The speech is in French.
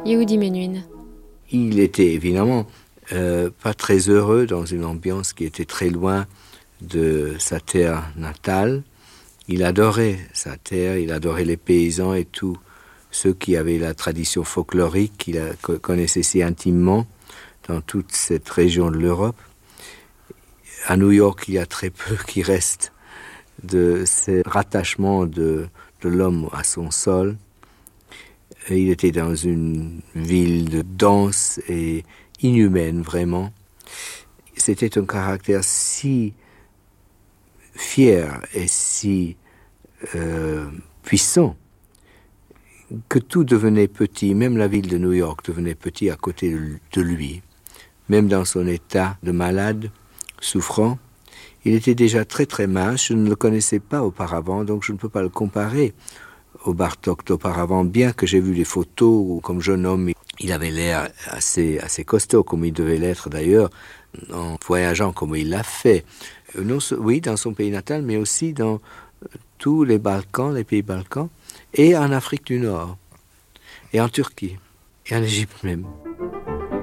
Yehudi Menuhin. Il était évidemment pas très heureux dans une ambiance qui était très loin de sa terre natale. Il adorait sa terre, il adorait les paysans et tous ceux qui avaient la tradition folklorique qu'il connaissait si intimement dans toute cette région de l'Europe. À New York, il y a très peu qui reste de ces rattachements de l'homme à son sol. Et il était dans une ville dense et inhumaine, vraiment. C'était un caractère si fier et si puissant que tout devenait petit, même la ville de New York devenait petit à côté de lui. Même dans son état de malade, souffrant, il était déjà très très mince. Je ne le connaissais pas auparavant, donc je ne peux pas le comparer au Bartók d'auparavant, bien que j'ai vu les photos où, comme jeune homme, il avait l'air assez costaud, comme il devait l'être d'ailleurs, en voyageant comme il l'a fait. Non, oui, dans son pays natal, mais aussi dans tous les Balkans, les pays Balkans, et en Afrique du Nord, et en Turquie, et en Égypte même.